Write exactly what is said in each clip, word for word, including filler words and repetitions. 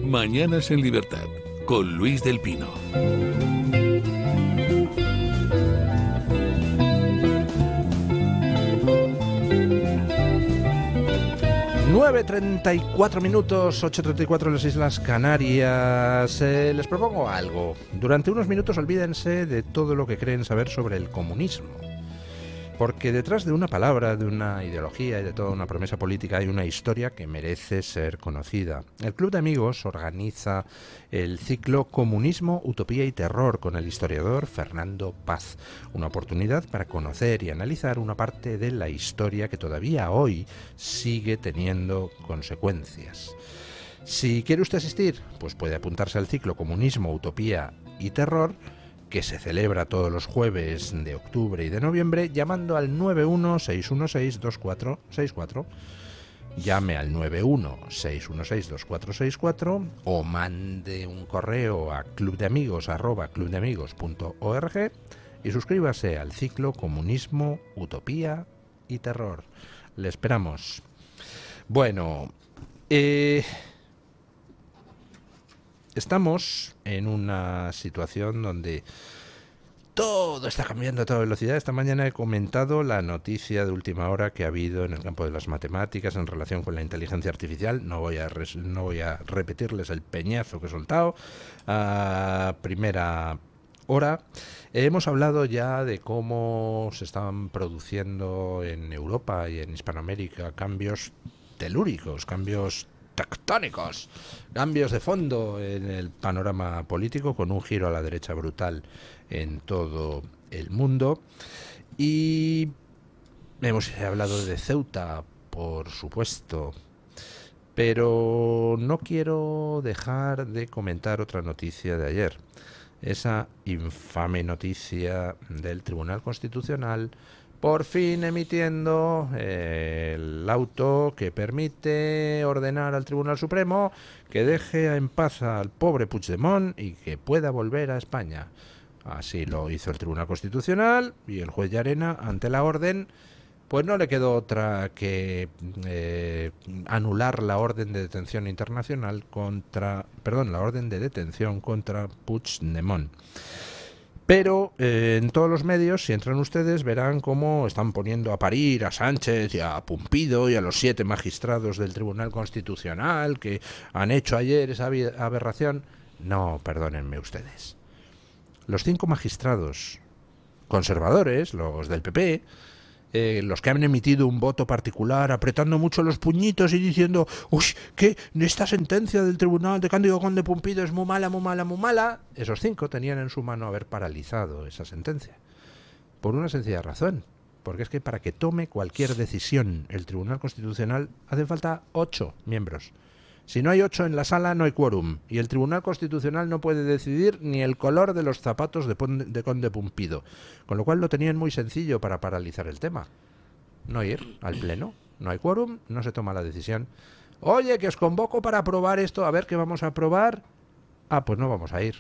Mañanas en Libertad, con Luis del Pino. nueve treinta y cuatro minutos, ocho treinta y cuatro en las Islas Canarias. Eh, les propongo algo. Durante unos minutos olvídense de todo lo que creen saber sobre el comunismo. Porque detrás de una palabra, de una ideología y de toda una promesa política hay una historia que merece ser conocida. El Club de Amigos organiza el ciclo Comunismo, Utopía y Terror con el historiador Fernando Paz. Una oportunidad para conocer y analizar una parte de la historia que todavía hoy sigue teniendo consecuencias. Si quiere usted asistir, pues puede apuntarse al ciclo Comunismo, Utopía y Terror, que se celebra todos los jueves de octubre y de noviembre, llamando al nueve uno seis uno seis dos cuatro seis cuatro. Llame al nueve uno seis uno seis dos cuatro seis cuatro o mande un correo a clubdeamigos arroba clubdeamigos punto org y suscríbase al ciclo Comunismo, Utopía y Terror. Le esperamos. Bueno, eh... estamos en una situación donde todo está cambiando a toda velocidad. Esta mañana he comentado la noticia de última hora que ha habido en el campo de las matemáticas en relación con la inteligencia artificial. No voy a, res, no voy a repetirles el peñazo que he soltado a primera hora. Hemos hablado ya de cómo se están produciendo en Europa y en Hispanoamérica cambios telúricos, cambios tectónicos, cambios de fondo en el panorama político, con un giro a la derecha brutal en todo el mundo. Y hemos hablado de Ceuta, por supuesto, pero no quiero dejar de comentar otra noticia de ayer, esa infame noticia del Tribunal Constitucional por fin emitiendo eh, el auto que permite ordenar al Tribunal Supremo que deje en paz al pobre Puigdemont y que pueda volver a España. Así lo hizo el Tribunal Constitucional y el juez Llarena, ante la orden, pues no le quedó otra que eh, anular la orden de detención internacional contra, perdón, la orden de detención contra Puigdemont. Pero eh, en todos los medios, si entran ustedes, verán cómo están poniendo a parir a Sánchez y a Pumpido y a los siete magistrados del Tribunal Constitucional que han hecho ayer esa aberración. No, perdónenme ustedes. Los cinco magistrados conservadores, los del P P, eh, los que han emitido un voto particular apretando mucho los puñitos y diciendo uy, que esta sentencia del tribunal de Cándido Conde Pumpido es muy mala, muy mala, muy mala, esos cinco tenían en su mano haber paralizado esa sentencia por una sencilla razón, porque es que para que tome cualquier decisión el Tribunal Constitucional hace falta ocho miembros. Si no hay ocho en la sala no hay quórum y el Tribunal Constitucional no puede decidir ni el color de los zapatos de, de Conde Pumpido, con lo cual lo tenían muy sencillo para paralizar el tema. No ir al pleno, no hay quórum, no se toma la decisión. Oye, que os convoco para aprobar esto, a ver qué vamos a aprobar. Ah, pues no vamos a ir.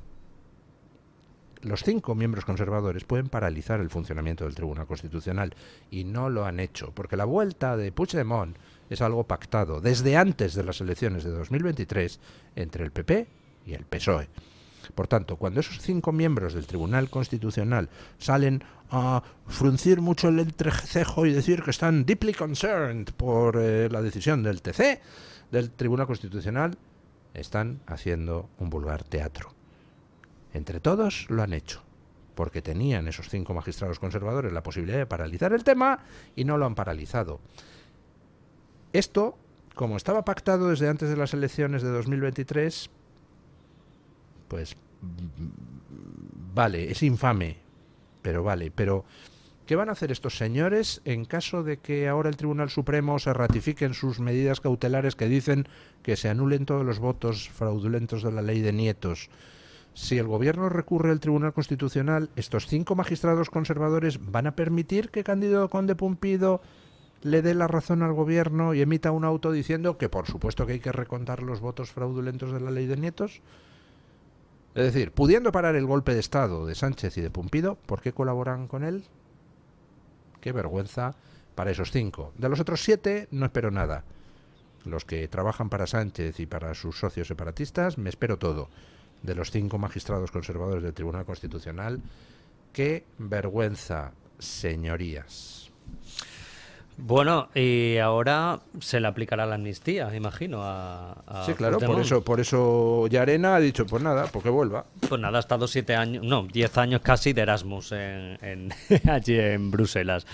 Los cinco miembros conservadores pueden paralizar el funcionamiento del Tribunal Constitucional y no lo han hecho, porque la vuelta de Puigdemont es algo pactado desde antes de las elecciones de dos mil veintitrés entre el P P y el P S O E. Por tanto, cuando esos cinco miembros del Tribunal Constitucional salen a fruncir mucho el entrecejo y decir que están deeply concerned por eh, la decisión del T C, del Tribunal Constitucional, están haciendo un vulgar teatro. Entre todos lo han hecho, porque tenían esos cinco magistrados conservadores la posibilidad de paralizar el tema y no lo han paralizado. Esto, como estaba pactado desde antes de las elecciones de dos mil veintitrés, pues vale, es infame, pero vale. Pero, ¿qué van a hacer estos señores en caso de que ahora el Tribunal Supremo se ratifique en sus medidas cautelares que dicen que se anulen todos los votos fraudulentos de la ley de nietos? Si el gobierno recurre al Tribunal Constitucional, ¿estos cinco magistrados conservadores van a permitir que Cándido Conde Pumpido le dé la razón al gobierno y emita un auto diciendo que por supuesto que hay que recontar los votos fraudulentos de la ley de nietos? Es decir, pudiendo parar el golpe de Estado de Sánchez y de Pumpido, ¿por qué colaboran con él? Qué vergüenza para esos cinco. De los otros siete no espero nada. los que trabajan para Sánchez y para sus socios separatistas, me espero todo de los cinco magistrados conservadores del Tribunal Constitucional. ¡Qué vergüenza, señorías! Bueno, y ahora se le aplicará la amnistía, imagino, a, a Sí, claro, por Puigdemont. eso, por eso Llarena ha dicho, pues nada, pues que vuelva. Pues nada, ha estado siete años, no, diez años casi de Erasmus en, en, allí en Bruselas.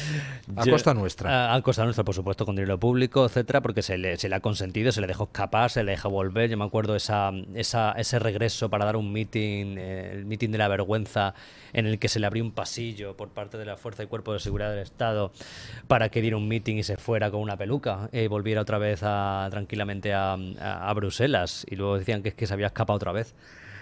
A Yo- costa nuestra. A, a costa nuestra, por supuesto, con dinero público, etcétera, porque se le, se le ha consentido, se le dejó escapar, se le dejó volver. Yo me acuerdo esa, esa, ese regreso para dar un meeting, eh, el meeting de la vergüenza, en el que se le abrió un pasillo por parte de la Fuerza y Cuerpo de Seguridad del Estado para que diera un meeting y se fuera con una peluca y volviera otra vez a, tranquilamente a, a, a Bruselas. Y luego decían que es que se había escapado otra vez.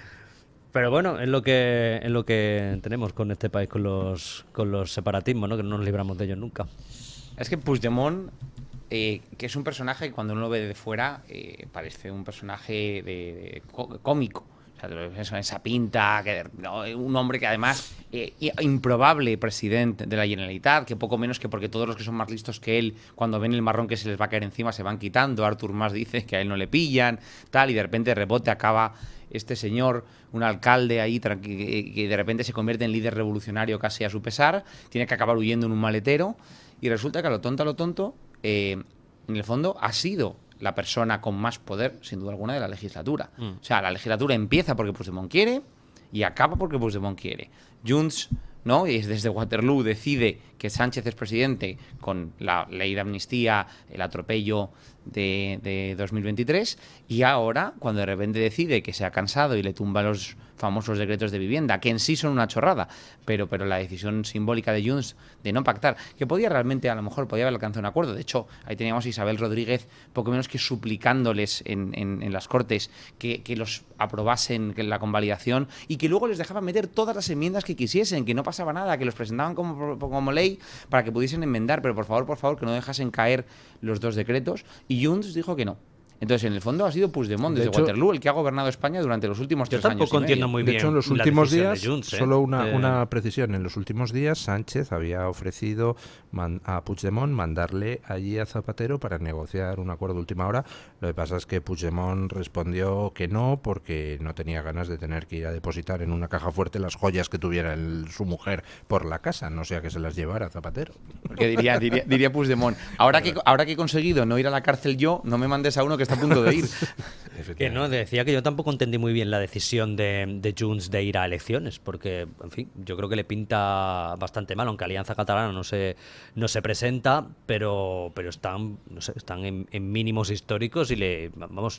Pero bueno, es lo que es lo que tenemos con este país, con los con los separatismos, ¿no? Que no nos libramos de ellos nunca. Es que Puigdemont, eh, que es un personaje que cuando uno lo ve de fuera, eh, parece un personaje de, de có- cómico. O sea, eso, esa pinta, que, no, un hombre que además, eh, improbable presidente de la Generalitat, que poco menos que porque todos los que son más listos que él, cuando ven el marrón que se les va a caer encima, se van quitando. Artur Mas dice que a él no le pillan, tal, y de repente de rebote acaba este señor, un alcalde ahí, tranqui- que de repente se convierte en líder revolucionario casi a su pesar, tiene que acabar huyendo en un maletero, y resulta que a lo tonto, a lo tonto, eh, en el fondo ha sido la persona con más poder, sin duda alguna, de la legislatura. Mm. O sea, la legislatura empieza porque Puigdemont quiere y acaba porque Puigdemont quiere. Junts, ¿no? Y desde Waterloo decide que Sánchez es presidente con la ley de amnistía, el atropello de, de dos mil veintitrés, y ahora, cuando de repente decide que se ha cansado y le tumba los famosos decretos de vivienda, que en sí son una chorrada, pero, pero la decisión simbólica de Junts de no pactar, que podía realmente, a lo mejor, podía haber alcanzado un acuerdo. De hecho, ahí teníamos a Isabel Rodríguez, poco menos que suplicándoles en, en, en las Cortes que, que los aprobasen que la convalidación y que luego les dejaban meter todas las enmiendas que quisiesen, que no pasaba nada, que los presentaban como, como ley para que pudiesen enmendar, pero por favor, por favor, que no dejasen caer los dos decretos. Y Junts dijo que no. Entonces, en el fondo, ha sido Puigdemont De desde hecho, Waterloo el que ha gobernado España durante los últimos Yo tres años. tampoco y medio. entiendo muy De bien. hecho, en los la últimos decisión días, de Junts, ¿eh? solo una, Eh, una precisión, en los últimos días Sánchez había ofrecido man- a Puigdemont mandarle allí a Zapatero para negociar un acuerdo de última hora. Lo que pasa es que Puigdemont respondió que no, porque no tenía ganas de tener que ir a depositar en una caja fuerte las joyas que tuviera el- su mujer por la casa, no sea que se las llevara a Zapatero. Porque diría, diría, diría Puigdemont, ahora que, ahora que he conseguido no ir a la cárcel yo, no me mandes a uno que está a punto de ir. Que no, decía que yo tampoco entendí muy bien la decisión de, de Junts de ir a elecciones, porque, en fin, yo creo que le pinta bastante mal, aunque Alianza Catalana no se, no se presenta, pero, pero están, no sé, están en, en mínimos históricos y le, vamos,